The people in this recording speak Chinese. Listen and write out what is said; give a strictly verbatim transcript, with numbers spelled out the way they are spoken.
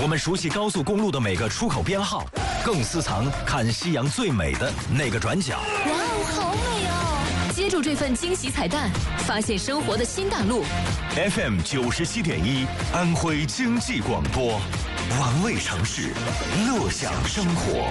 我们熟悉高速公路的每个出口编号，更私藏看夕阳最美的那个转角。 哇哦，好美哦！接住这份惊喜彩蛋，发现生活的新大陆。 F M 九十七点一，安徽经济广播，玩味城市，乐享生活。